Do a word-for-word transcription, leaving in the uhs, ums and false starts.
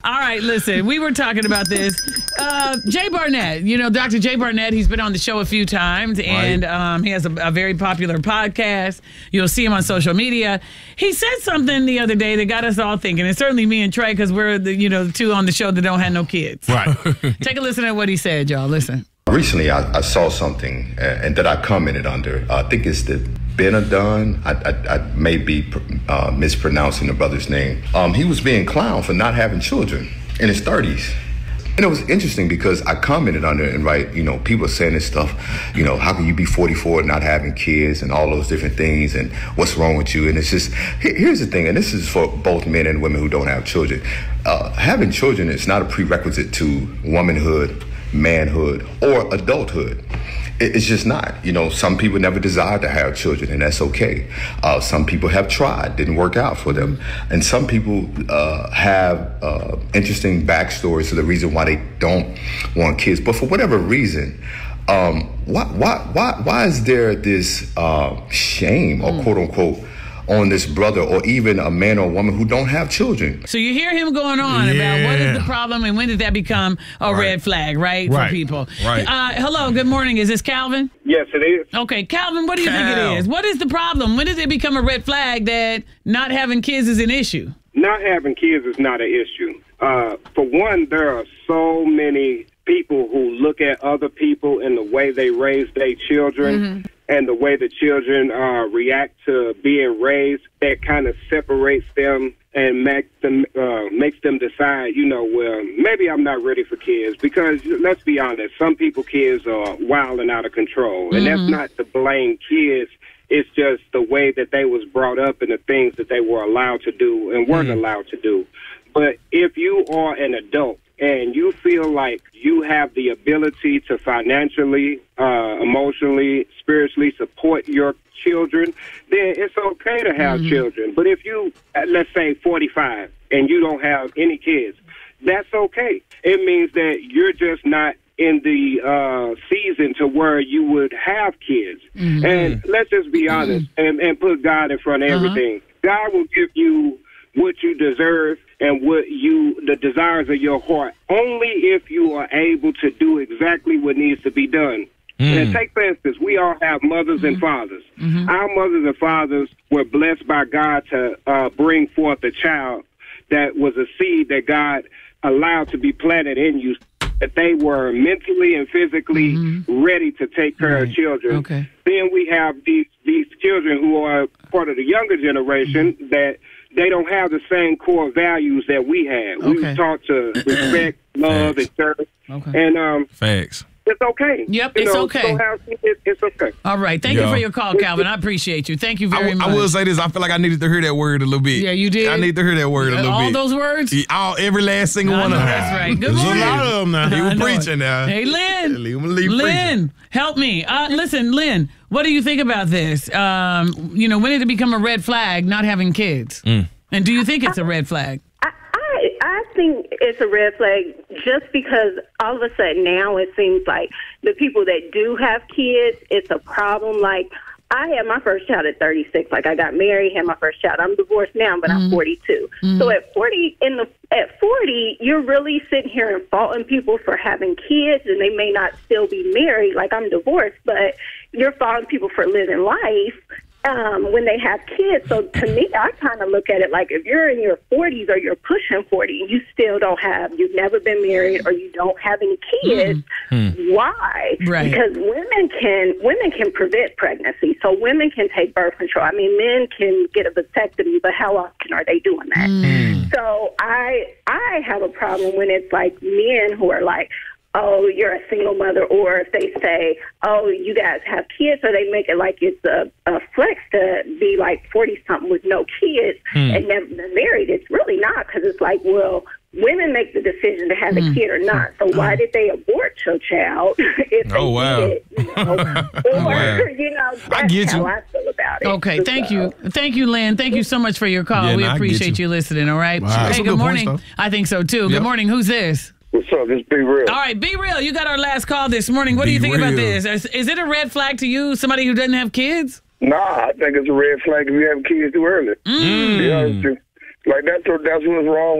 All right, listen, we were talking about this. Uh, Jay Barnett, you know, Doctor Jay Barnett, he's been on the show a few times, and um, he has a, a very popular podcast. You'll see him on social media. He said something the other day that got us all thinking, and certainly me and Trey, because we're the, you know, the two on the show that don't have no kids. Right. Take a listen to what he said, y'all. Listen. Recently, I, I saw something, uh, and that I commented under. Uh, I think it's the Benadon. I, I, I may be uh, mispronouncing the brother's name. Um, he was being clowned for not having children in his thirties. And it was interesting because I commented under it and right, you know, people are saying this stuff, you know, how can you be forty-four and not having kids and all those different things and what's wrong with you? And it's just, here's the thing, and this is for both men and women who don't have children. Uh, having children is not a prerequisite to womanhood, manhood, or adulthood. It's just not. You know, some people never desire to have children, and that's okay. Uh, some people have tried, didn't work out for them. And some people uh, have uh, interesting backstories to the reason why they don't want kids. But for whatever reason, um, why, why, why, why is there this uh, shame or quote unquote on this brother or even a man or woman who don't have children? So you hear him going on Yeah. about what is the problem and when did that become a Right. red flag, right, Right. for people? Right. Uh, hello, good morning. Is this Calvin? Yes, it is. Okay, Calvin, what do you think Cal. it is? What is the problem? When does it become a red flag that not having kids is an issue? Not having kids is not an issue. Uh, for one, there are so many people who look at other people and the way they raise their children Mm-hmm. and the way the children uh, react to being raised that kind of separates them and make them, uh, makes them decide, you know, well, maybe I'm not ready for kids. Because let's be honest, some people kids are wild and out of control. And that's not to blame kids. It's just the way that they was brought up and the things that they were allowed to do and weren't allowed to do. But if you are an adult and you feel like you have the ability to financially, uh, emotionally, spiritually support your children, then it's okay to have children. But if you, uh, let's say forty-five, and you don't have any kids, that's okay. It means that you're just not in the uh, season to where you would have kids. Mm-hmm. And let's just be honest and, and put God in front of Uh-huh. everything. God will give you what you deserve and what you, the desires of your heart, only if you are able to do exactly what needs to be done. And take for instance, we all have mothers and fathers. Our mothers and fathers were blessed by God to uh, bring forth a child that was a seed that God allowed to be planted in you, that they were mentally and physically ready to take care Right. of children. Okay. Then we have these these children who are part of the younger generation that they don't have the same core values that we had. We Okay. were taught to respect, love, and serve. Okay. And um, Facts. it's okay. Yep, You it's know, okay. don't have kids, it's okay. All right. Thank you Yeah. for your call, Calvin. I appreciate you. Thank you I, very w- much. I will say this. I feel like I needed to hear that word a little bit. Yeah, you did? I need to hear that word a little All bit. those words? Yeah, all, every last single I one know, of them. that's right. Good There's morning. a lot of them now. He I was know it. preaching now. Hey, Lynn. Leave him leave Lynn, preaching. help me. Uh, listen, Lynn, what do you think about this? Um, you know, when did it become a red flag not having kids? Mm. And do you think it's a red flag? I, I I think it's a red flag just because all of a sudden now it seems like the people that do have kids, it's a problem. Like, I had my first child at thirty-six. Like, I got married, had my first child. I'm divorced now, but I'm forty-two. So at forty, in the at forty, you're really sitting here and faulting people for having kids, and they may not still be married. Like, I'm divorced, but you're faulting people for living life um, when they have kids. So to me, I kind of look at it like if you're in your forties or you're pushing forty and you still don't have, you've never been married or you don't have any kids, why? Right. Because women can women can prevent pregnancy. So women can take birth control. I mean, men can get a vasectomy, but how often are they doing that? So I I have a problem when it's like men who are like, oh, you're a single mother, or if they say, oh, you guys have kids, or they make it like it's a, a flex to be like forty-something with no kids and never been married. It's really not, because it's like, well, women make the decision to have a kid or not. So why did they abort your child if they Oh, wow. did? You know? Or, Wow. you know, that's I get how you. I feel about it. Okay, thank So- you. Thank you, Lynn. Thank you so much for your call. Yeah, we no, I get appreciate you. you. listening, all right? Wow. That's Hey, some good good points, morning. though. I think so, too. Yep. Good morning. Who's this? What's up? This Be Real. All right, be real. You got our last call this morning. What do Be you think about real. this? Is, is it a red flag to you, somebody who doesn't have kids? Nah, I think it's a red flag if you have kids too early. To be honest with you. Like, that's, that's what's wrong